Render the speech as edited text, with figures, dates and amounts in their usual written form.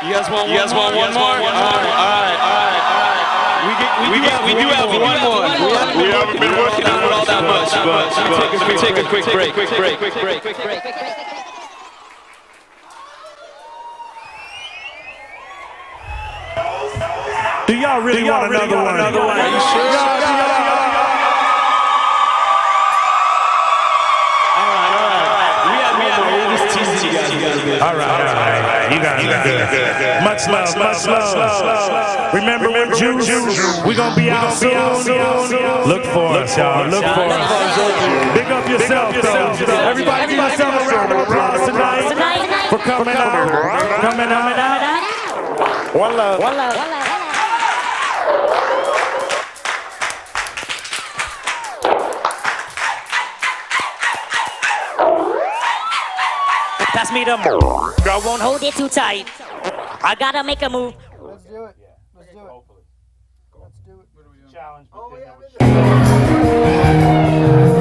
You guys want one more? All right. We do have one more. We haven't been working on it all that much, but we take a quick break. Do y'all really want another one? Are you sure? All right. You got it. Much love. Remember when Juice? We gonna be out soon. Look for us, y'all. Look for us. Big up yourself, though. Everybody give yourself a round of applause tonight for coming out. One love. Pass me the move. Girl won't hold it too tight. I gotta make a move. Let's do it. Let's do it. Hopefully. Let's do it. Challenge. Oh, yeah.